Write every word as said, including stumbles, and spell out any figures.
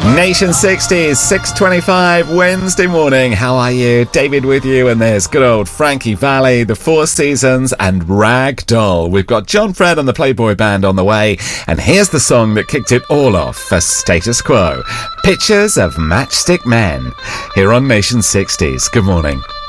Nation sixties, six twenty-five, Wednesday morning. How are you? David with you, and there's good old Frankie Valli, the Four Seasons, and Rag Doll. We've got John Fred and the Playboy Band on the way, and here's the song that kicked it all off for Status Quo. Pictures of Matchstick Men, here on Nation sixties. Good morning.